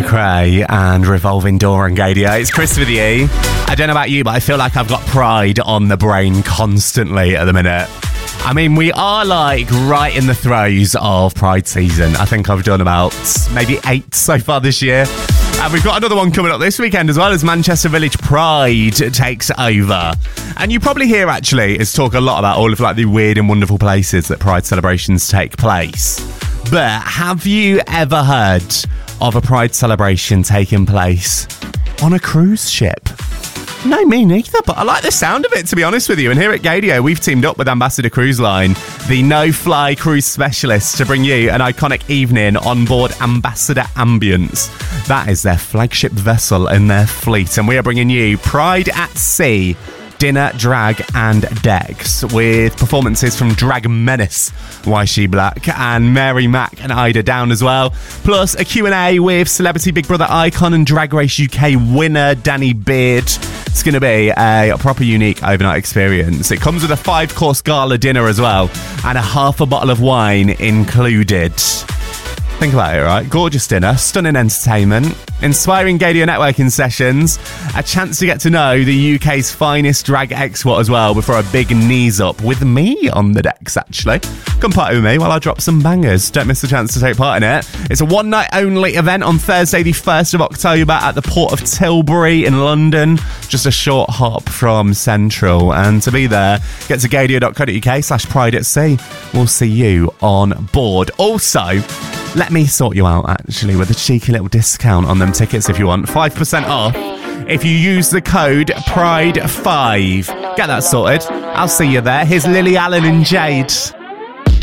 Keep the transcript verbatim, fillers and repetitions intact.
McRae and Revolving Door and Gadia. It's Chris with you. I don't know about you, but I feel like I've got Pride on the brain constantly at the minute. I mean, we are like right in the throes of Pride season. I think I've done about maybe eight so far this year. And we've got another one coming up this weekend as well, as Manchester Village Pride takes over. And you probably hear actually is talk a lot about all of like the weird and wonderful places that Pride celebrations take place. But have you ever heard of a Pride celebration taking place on a cruise ship? No, me neither, but I like the sound of it, to be honest with you. And here at Gadio, we've teamed up with Ambassador Cruise Line, the no-fly cruise specialist, to bring you an iconic evening on board Ambassador Ambience. That is their flagship vessel in their fleet. And we are bringing you Pride at Sea, dinner, drag and decks, with performances from Drag Menace, Why She Black, and Mary Mack and Ida Down as well. Plus a Q and A with Celebrity Big Brother icon and Drag Race U K winner Danny Beard. It's going to be a proper unique overnight experience. It comes with a five-course gala dinner as well, and a half a bottle of wine included. Think about it, right? Gorgeous dinner, stunning entertainment, inspiring Gadio networking sessions, a chance to get to know the U K's finest drag expert as well before a big knees up with me on the decks, actually. Come party with me while I drop some bangers. Don't miss the chance to take part in it. It's a one-night only event on Thursday, the first of October at the Port of Tilbury in London, just a short hop from Central. And to be there, get to gadio.co.uk slash pride at sea. We'll see you on board. Also, let me sort you out, actually, with a cheeky little discount on them tickets if you want. five percent off if you use the code Pride five. Get that sorted. I'll see you there. Here's Lily Allen and Jade.